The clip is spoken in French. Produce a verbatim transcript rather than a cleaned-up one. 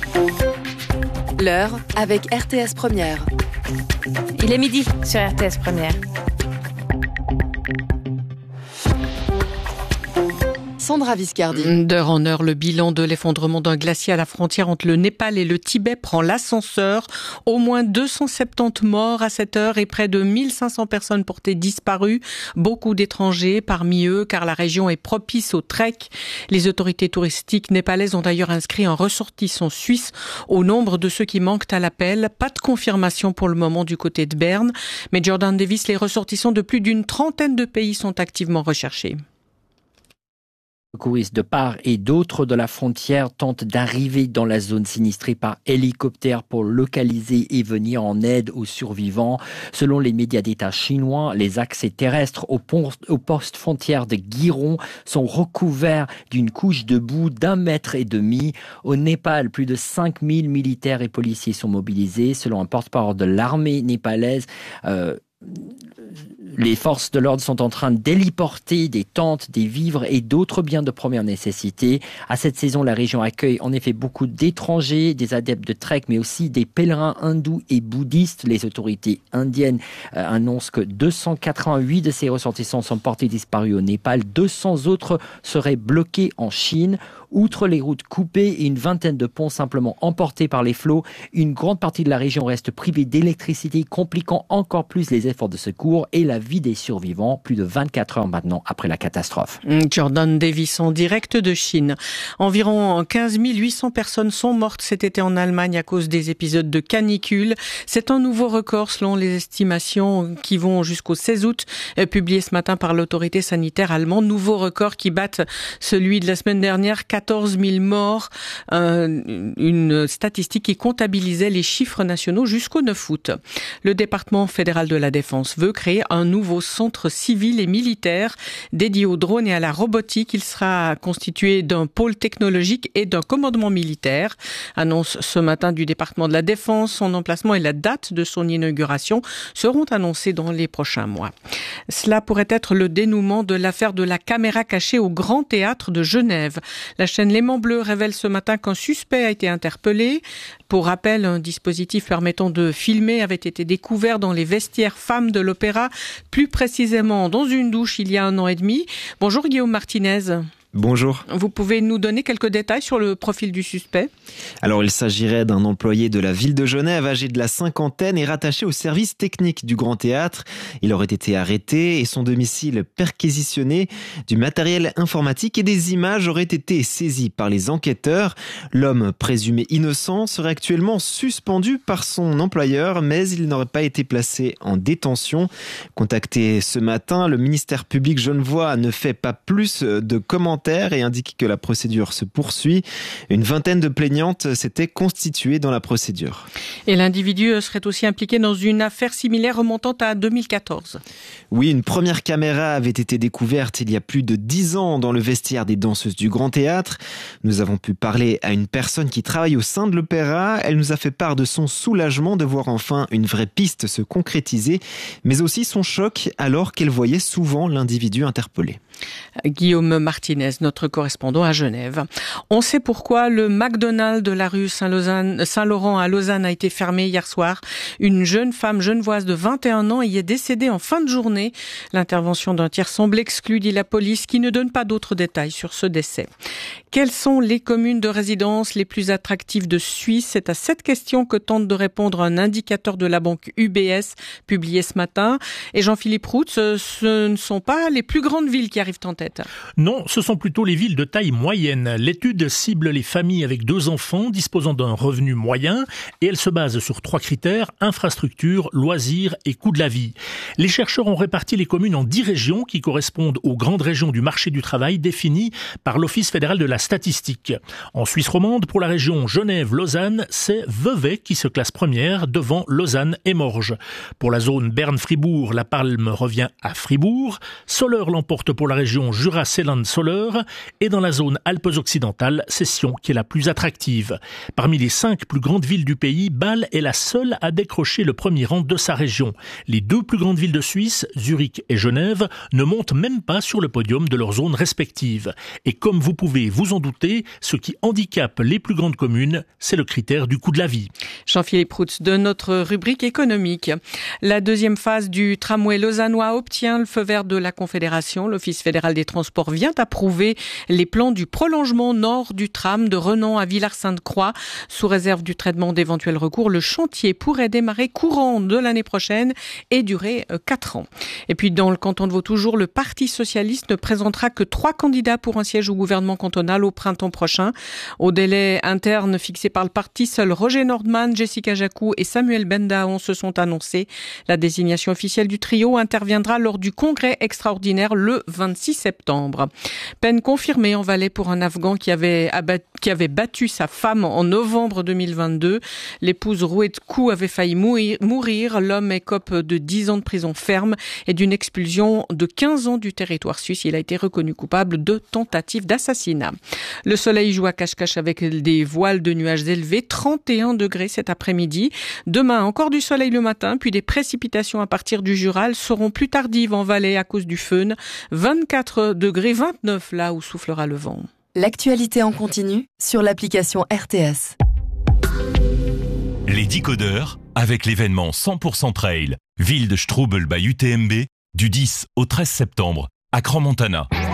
L'heure avec R T S Première. Il est midi sur R T S Première. Sandra Viscardi. D'heure en heure, le bilan de l'effondrement d'un glacier à la frontière entre le Népal et le Tibet prend l'ascenseur. Au moins deux cent soixante-dix morts à cette heure et près de mille cinq cents personnes portées disparues. Beaucoup d'étrangers parmi eux, car la région est propice au trek. Les autorités touristiques népalaises ont d'ailleurs inscrit un ressortissant suisse au nombre de ceux qui manquent à l'appel. Pas de confirmation pour le moment du côté de Berne. Mais Jordan Davis, les ressortissants de plus d'une trentaine de pays sont activement recherchés. Secouristes de part et d'autre de la frontière tentent d'arriver dans la zone sinistrée par hélicoptère pour localiser et venir en aide aux survivants. Selon les médias d'État chinois, les accès terrestres au, pont, au poste frontière de Giron sont recouverts d'une couche de boue d'un mètre et demi. Au Népal, plus de cinq mille militaires et policiers sont mobilisés. Selon un porte-parole de l'armée népalaise, euh, les forces de l'ordre sont en train d'héliporter des tentes, des vivres et d'autres biens de première nécessité. À cette saison, la région accueille en effet beaucoup d'étrangers, des adeptes de trek, mais aussi des pèlerins hindous et bouddhistes. Les autorités indiennes euh, annoncent que deux cent quatre-vingt-huit de ces ressortissants sont portés disparus au Népal. deux cents autres seraient bloqués en Chine. Outre les routes coupées et une vingtaine de ponts simplement emportés par les flots, une grande partie de la région reste privée d'électricité, compliquant encore plus les efforts de secours et la vie des survivants, plus de vingt-quatre heures maintenant après la catastrophe. Jordan Davis en direct de Chine. Environ quinze mille huit cents personnes sont mortes cet été en Allemagne à cause des épisodes de canicule. C'est un nouveau record selon les estimations qui vont jusqu'au seize août, publié ce matin par l'autorité sanitaire allemande. Nouveau record qui batte celui de la semaine dernière, quatorze mille morts, euh, une statistique qui comptabilisait les chiffres nationaux jusqu'au neuf août. Le département fédéral de la défense veut créer un nouveau centre civil et militaire dédié aux drones et à la robotique. Il sera constitué d'un pôle technologique et d'un commandement militaire. Annonce ce matin du département de la défense. Son emplacement et la date de son inauguration seront annoncés dans les prochains mois. Cela pourrait être le dénouement de l'affaire de la caméra cachée au Grand Théâtre de Genève. La chaîne L'Aimant Bleu révèle ce matin qu'un suspect a été interpellé. Pour rappel, un dispositif permettant de filmer avait été découvert dans les vestiaires femmes de l'Opéra, plus précisément dans une douche il y a un an et demi. Bonjour Guillaume Martinez. Bonjour. Vous pouvez nous donner quelques détails sur le profil du suspect ? Alors, il s'agirait d'un employé de la ville de Genève, âgé de la cinquantaine et rattaché au service technique du Grand Théâtre. Il aurait été arrêté et son domicile perquisitionné. Du matériel informatique et des images auraient été saisies par les enquêteurs. L'homme présumé innocent serait actuellement suspendu par son employeur, mais il n'aurait pas été placé en détention. Contacté ce matin, le ministère public genevois ne fait pas plus de commentaires et indique que la procédure se poursuit. Une vingtaine de plaignantes s'étaient constituées dans la procédure. Et l'individu serait aussi impliqué dans une affaire similaire remontant à deux mille quatorze. Oui, une première caméra avait été découverte il y a plus de dix ans dans le vestiaire des danseuses du Grand Théâtre. Nous avons pu parler à une personne qui travaille au sein de l'opéra. Elle nous a fait part de son soulagement de voir enfin une vraie piste se concrétiser, mais aussi son choc alors qu'elle voyait souvent l'individu interpellé. Guillaume Martinez, notre correspondant à Genève. On sait pourquoi le McDonald's de la rue Saint-Lausanne, Saint-Laurent à Lausanne a été fermé hier soir. Une jeune femme genevoise de vingt et un ans y est décédée en fin de journée. L'intervention d'un tiers semble exclue, dit la police, qui ne donne pas d'autres détails sur ce décès. Quelles sont les communes de résidence les plus attractives de Suisse ? C'est à cette question que tente de répondre un indicateur de la banque U B S publié ce matin. Et Jean-Philippe Roux, ce ne sont pas les plus grandes villes qui arrivent en tête. Non, ce sont plutôt les villes de taille moyenne. L'étude cible les familles avec deux enfants disposant d'un revenu moyen et elle se base sur trois critères: infrastructure, loisirs et coût de la vie. Les chercheurs ont réparti les communes en dix régions qui correspondent aux grandes régions du marché du travail définies par l'Office fédéral de la statistique. En Suisse romande, pour la région Genève-Lausanne, c'est Vevey qui se classe première devant Lausanne et Morges. Pour la zone Berne-Fribourg, la palme revient à Fribourg. Soleure l'emporte pour la région Jura-Seeland-Soleure. heures. Et dans la zone Alpes-Occidentales, c'est Sion qui est la plus attractive. Parmi les cinq plus grandes villes du pays, Bâle est la seule à décrocher le premier rang de sa région. Les deux plus grandes villes de Suisse, Zurich et Genève, ne montent même pas sur le podium de leurs zones respectives. Et comme vous pouvez vous en douter, ce qui handicape les plus grandes communes, c'est le critère du coût de la vie. Jean-Philippe Routz de notre rubrique économique. La deuxième phase du tramway lausannois obtient le feu vert de la Confédération. L'Office fédéral des transports vient approuver les plans du prolongement nord du tram de Renan à Villars-Sainte-Croix. Sous réserve du traitement d'éventuels recours, le chantier pourrait démarrer courant de l'année prochaine et durer quatre ans. Et puis dans le canton de Vaud-toujours, le Parti socialiste ne présentera que trois candidats pour un siège au gouvernement cantonal au printemps prochain. Au délai interne fixé par le parti, seuls Roger Nordman, Jessica Jacou et Samuel Bendaon se sont annoncés. La désignation officielle du trio interviendra lors du congrès extraordinaire le vingt-six septembre. Peine confirmée en Valais pour un Afghan qui avait, abat, qui avait battu sa femme en novembre deux mille vingt-deux. L'épouse rouée de coups avait failli mourir. mourir. L'homme écope de dix ans de prison ferme et d'une expulsion de quinze ans du territoire suisse. Il a été reconnu coupable de tentative d'assassinat. Le soleil joue à cache-cache avec des voiles de nuages élevés. trente et un degrés cet après-midi. Demain, encore du soleil le matin, puis des précipitations à partir du Jural seront plus tardives en Valais à cause du föhn. vingt-quatre degrés, vingt-neuf là où soufflera le vent. L'actualité en continu sur l'application R T S. Les décodeurs avec l'événement cent pour cent Trail, ville de Strubel by U T M B, du dix au treize septembre à Crans-Montana.